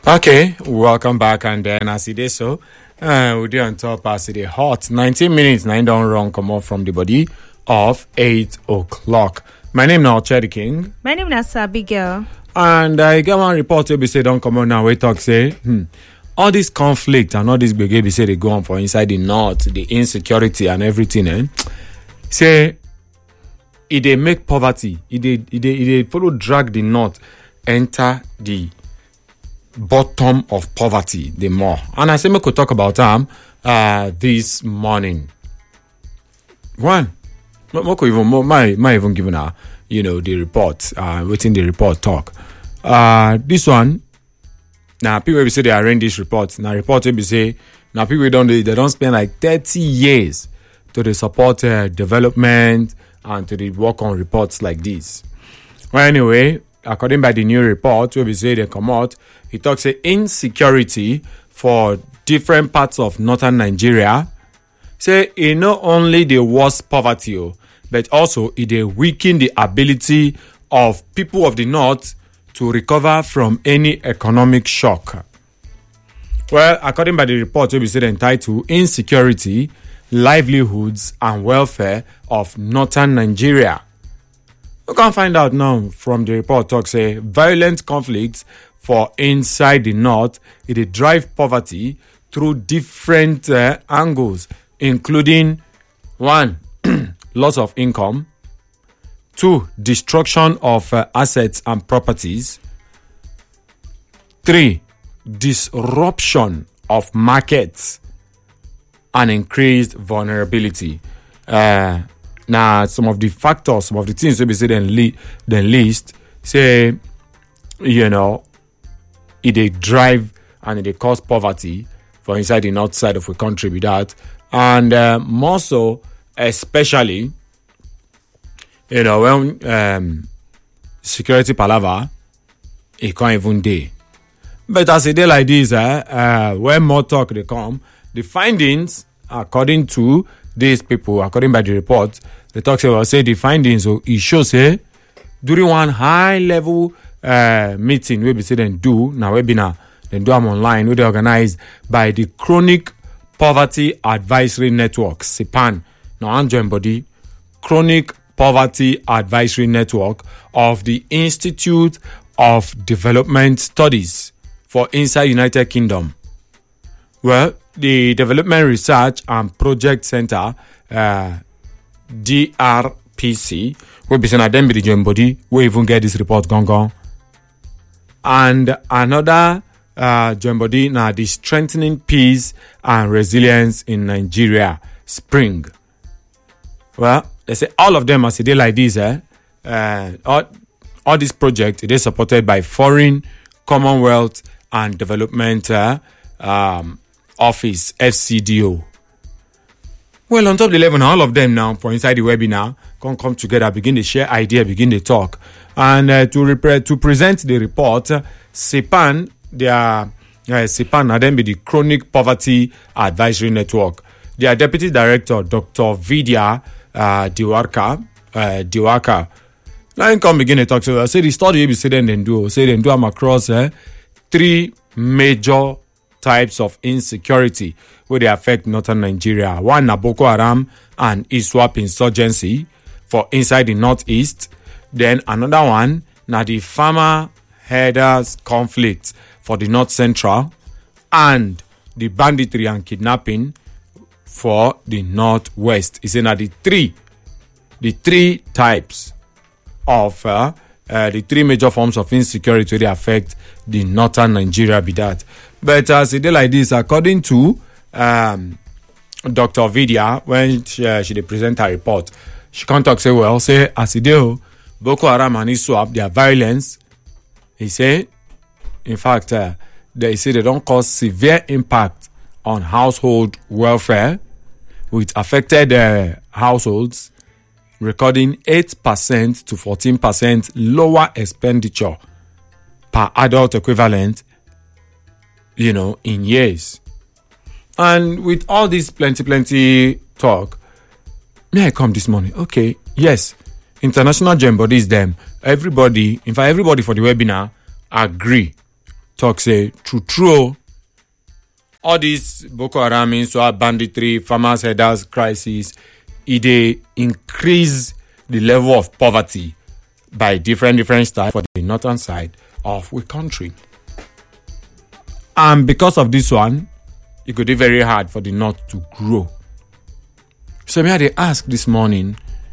Okay, welcome back, and then as it is so, we do on top as it is hot. 19 minutes, 9 down wrong, come off from the body of 8 o'clock. My name now Cherry King. My name is Abigail. And I get one report we say don't come on now. We talk say all this conflict and all this big we say they go on for inside the north, the insecurity and everything. Say it they make poverty. It they follow drag the north enter the bottom of poverty the more. And I say we could talk about this morning. One, might even given the report, waiting the report talk. This one, now people will say they arrange this report. Now report will be say, now people they don't spend like 30 years to the support development and to the work on reports like this. Well, anyway, according by the new report, we say they come out, it talks say insecurity for different parts of northern Nigeria. Say it not only the worst poverty, but also it will weaken the ability of people of the north to recover from any economic shock. Well, according by the report, we say entitled Insecurity, Livelihoods and Welfare of Northern Nigeria. We can find out now from the report talk say violent conflicts for inside the north, it drive poverty through different angles, including 1, loss of income, 2, destruction of assets and properties, 3, disruption of markets, and increased vulnerability. Now, some of the factors, some of the things we say then list, say, it drive and it cause poverty for inside the north side of the country with that. And more so, especially, when security palaver, it can't even day. But as a day like this, when more talk they come, the findings, according to these people, according by the report, they talk about say the findings, so it shows during one high level meeting we be say then do now webinar, then do them online, we they organized by the Chronic Poverty Advisory Network, CPAN. Now I'm joined body Chronic Poverty Advisory Network of the Institute of Development Studies for inside United Kingdom. Well, the Development Research and Project Center, DRPC, will be saying them be the joint body. We even get this report gone. And another joint body now the Strengthening Peace and Resilience in Nigeria, Spring. Well, they say all of them as a day like this, all this project it is supported by Foreign, Commonwealth and Development Office, FCDO. Well, on top of the level, all of them now for inside the webinar come together, begin to share idea, begin to talk, and to present the report, CPAN, CPAN, and then be the Chronic Poverty Advisory Network. Their Deputy Director, Dr. Vidya Diwakar. Now you come begin to talk to us. Say the study we say them do them across 3 major types of insecurity where they affect northern Nigeria. One, Boko Haram and ISWAP insurgency for inside the northeast. Then another one, the farmer herders conflict for the north central, and the banditry and kidnapping for the northwest. It's in the three types of the 3 major forms of insecurity they affect the northern Nigeria be that. But as a day like this, according to Dr. Vidya, when she present her report, she can't talk say well, say as a day, Boko Haram and ISWAP, their violence, he say, in fact, they say they don't cause severe impact on household welfare, with affected households recording 8% to 14% lower expenditure per adult equivalent, in years. And with all this plenty talk, may I come this morning? Okay, yes, international gem bodies them. Everybody, in fact, everybody for the webinar agree talk say true all this Boko Haram, so banditry, farmers headers crisis, they increase the level of poverty by different styles for the northern side of the country. And because of this one, it could be very hard for the north to grow. So me, they ask this morning,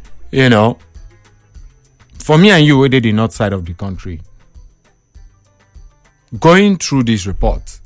for me and you, we did the north side of the country. Going through this report,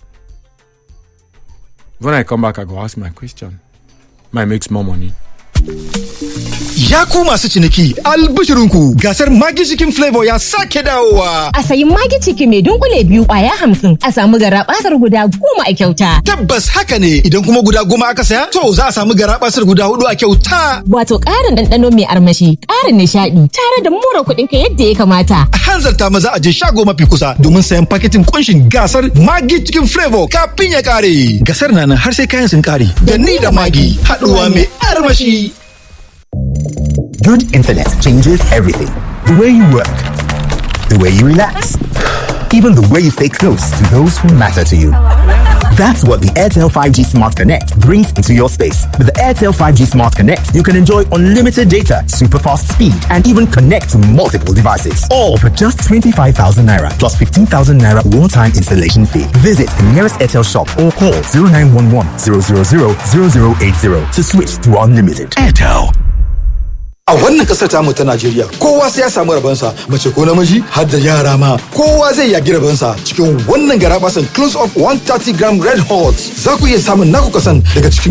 when I come back, I go ask my question. Might make more money. Ya ku masu ciniki, albishirinku gasar Maggi Chicken Flavor ya sake dawowa. A sayi Maggi Chicken mai dunkule 2 kwaya 50 a samu garabasar guda 10 a kyauta. Tabbas haka ne, idan kuma guda 10 aka saya, to za a samu garabasar guda 4 a kyauta. Wato ƙarin ɗanɗano mai armashi, ƙarin nishaɗi, tare da more kuɗinka yadda ya kamata. A hanzarta maza a je shago mafi kusa domin sayan paketin kunshin gasar Maggi Chicken Flavor kafin ya kare. Gasar na nan har sai kayan sun kare. Da ni da Maggi, haɗuwa mai armashi. Good internet changes everything. The way you work, the way you relax, even the way you stay close to those who matter to you. That's what the Airtel 5G Smart Connect brings into your space. With the Airtel 5G Smart Connect, you can enjoy unlimited data, super fast speed, and even connect to multiple devices. All for just 25,000 naira plus 15,000 naira one-time installation fee. Visit the nearest Airtel shop or call 0911 000 0080 to switch to unlimited. Airtel. A wannan kasar tamu ta Najeriya, kowa sai ya samu rabansa, mace ko namiji har da yara ma. Kowa zai yagi rabansa cikin wannan garabasan close up 130 gram red hot. Za ku iya samun naku kasan daga cikin